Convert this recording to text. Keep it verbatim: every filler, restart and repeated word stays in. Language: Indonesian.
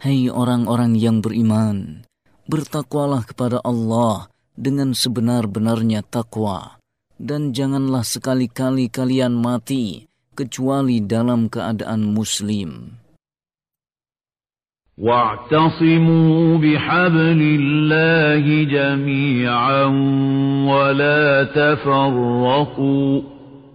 Hai orang-orang yang beriman, bertakwalah kepada Allah dengan sebenar-benarnya takwa, dan janganlah sekali-kali kalian mati kecuali dalam keadaan muslim. وَاعْتَصِمُوا بِحَبْلِ اللَّهِ جَمِيعًا وَلَا تَفَرَّقُوا